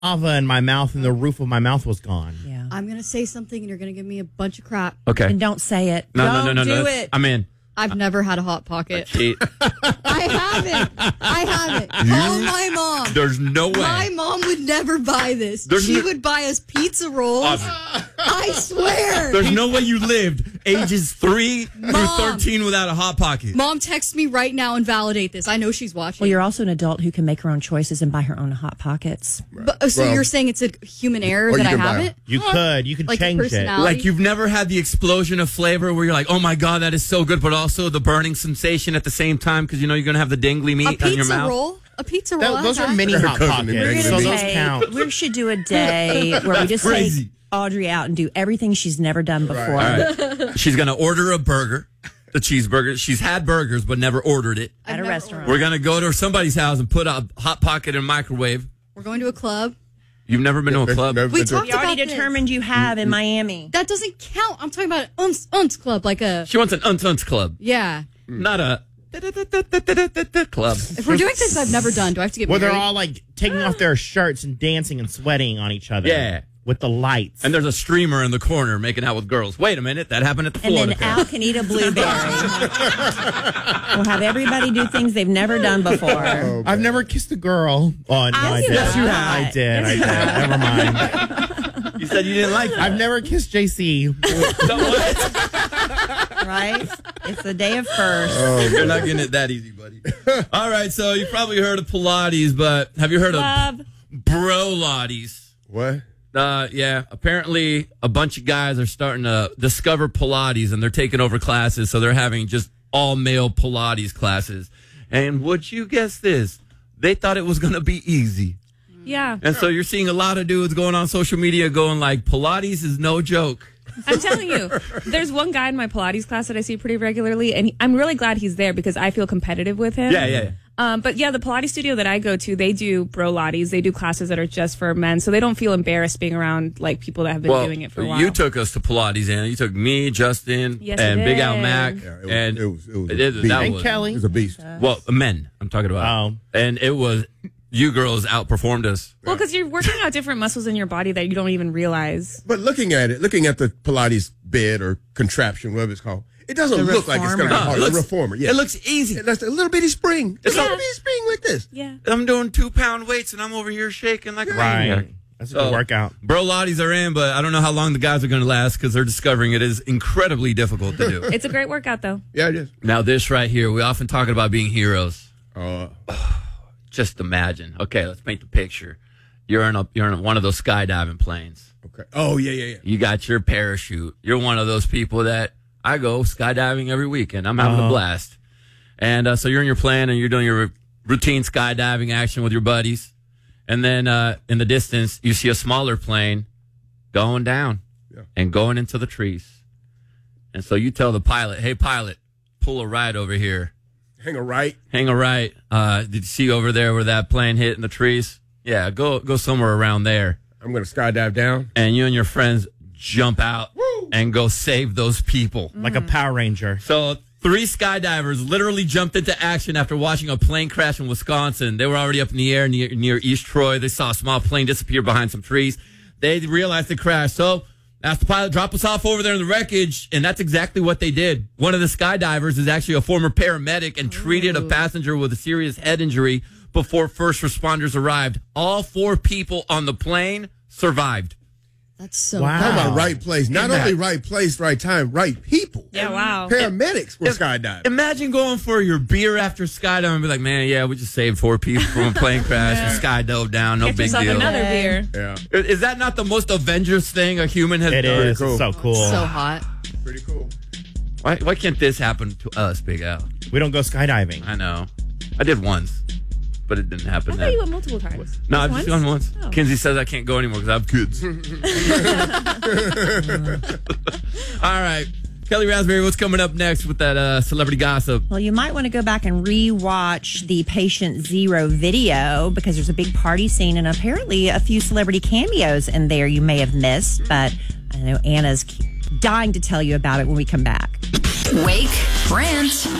lava in my mouth and the roof of my mouth was gone. Yeah. I'm going to say something and you're going to give me a bunch of crap. Okay. And don't say it. No, Don't do it. I'm in. I've never had a Hot Pocket. Cheat. I haven't. Call my mom. There's no way. My mom would never buy this. She would buy us pizza rolls. I swear. There's no way you lived ages 3 through 13 without a Hot Pocket. Mom, text me right now and validate this. I know she's watching. Well, you're also an adult who can make her own choices and buy her own Hot Pockets. So you're saying it's a human error that I haven't? You could Like change it. personality? Like you've never had the explosion of flavor where you're like, oh my God, that is so good, but also the burning sensation at the same time because you know you're going to have the dingly meat on your mouth. A pizza roll. Those are mini Hot Pockets, so those count. We should do a day where we just take Audrey out and do everything she's never done before. Right. She's going to order a burger, the cheeseburger. She's had burgers but never ordered it. At a restaurant. We're going to go to somebody's house and put a Hot Pocket in a microwave. We're going to a club. You've never been to a club? We talked You already about determined you have in Miami. That doesn't count. I'm talking about an unce club, like a... She wants an unce club. Yeah. Not a club. If we're doing things I've never done, do I have to get Where married? they're all like taking off their shirts and dancing and sweating on each other. Yeah. With the lights. And there's a streamer in the corner making out with girls. Wait a minute, that happened at the And Florida then Al can eat a blueberry. We'll have everybody do things they've never done before. I've never kissed a girl. Oh, no, I did. Yes, you have. I did. Never mind. You said you didn't like it. I've never kissed JC. So what? Right? It's the day of first. Oh, you're not getting it that easy, buddy. All right, so you probably heard of Pilates, but have you heard of Brolates? What? Yeah, apparently a bunch of guys are starting to discover Pilates and they're taking over classes, so they're having just all male Pilates classes. And would you guess this? They thought it was going to be easy. Yeah. And so you're seeing a lot of dudes going on social media going like, Pilates is no joke. I'm telling you, there's one guy in my Pilates class that I see pretty regularly, and I'm really glad he's there because I feel competitive with him. Yeah. But yeah, the Pilates studio that I go to, they do Brolates. They do classes that are just for men, so they don't feel embarrassed being around like people that have been doing it for a while. You took us to Pilates, Anna. You took me, Justin, and Big Al Mac. Yeah, it was a beast. And Kelly. It was a beast. Well, men, I'm talking about. Oh. And it was, you girls outperformed us. Well, because you're working out different muscles in your body that you don't even realize. But looking at the Pilates bed or contraption, whatever it's called, it doesn't look like it's going to be hard. The reformer, yeah. It looks easy. That's a little bitty spring. It's a little bitty spring like this. Yeah. I'm doing 2-pound weights and I'm over here shaking like a maniac. Right. That's a good workout. Brolates are in, but I don't know how long the guys are going to last because they're discovering it is incredibly difficult to do. It's a great workout, though. Yeah, it is. Now, this right here, we often talk about being heroes. Just imagine. Okay, let's paint the picture. You're in one of those skydiving planes. Okay. Oh, yeah. You got your parachute. You're one of those people that I go skydiving every weekend. I'm having a blast. And so you're in your plane and you're doing your routine skydiving action with your buddies. And then in the distance, you see a smaller plane going down and going into the trees. And so you tell the pilot, hey, pilot, pull a right over here. Hang a right. Did you see over there where that plane hit in the trees? Yeah, go somewhere around there. I'm going to skydive down. And you and your friends jump out and go save those people. Like a Power Ranger. So 3 skydivers literally jumped into action after watching a plane crash in Wisconsin. They were already up in the air near East Troy. They saw a small plane disappear behind some trees. They realized the crash. So asked the pilot, drop us off over there in the wreckage. And that's exactly what they did. One of the skydivers is actually a former paramedic and treated a passenger with a serious head injury before first responders arrived. All 4 people on the plane survived. That's so Wow. Talk about right place. Not only right place, right time, right people. Yeah, wow. Paramedics were skydiving. Imagine going for your beer after skydiving and be like, man, yeah, we just saved 4 people from a plane crash and skydove down. No Get big yourself deal. another beer. Yeah. Is that not the most Avengers thing a human has It done? is. cool. It's so cool. So hot. Pretty cool. Why can't this happen to us, Big Al? We don't go skydiving. I know. I did once, but it didn't happen. I thought you went multiple times. No, I've Just just gone once. Oh. Kinsey says I can't go anymore because I have kids. All right. Kelly Raspberry, what's coming up next with that celebrity gossip? Well, you might want to go back and re-watch the Patient Zero video because there's a big party scene and apparently a few celebrity cameos in there you may have missed. But I know Anna's dying to tell you about it when we come back. Wake, rant,